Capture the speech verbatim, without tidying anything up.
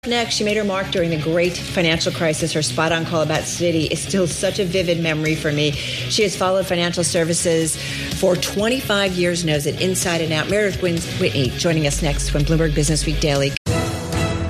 Next, she made her mark during the great financial crisis. Her spot-on call about Citi is still such a vivid memory for me. She has followed financial services for twenty-five years, knows it inside and out. Meredith Whitney joining us next when Bloomberg Business Week Daily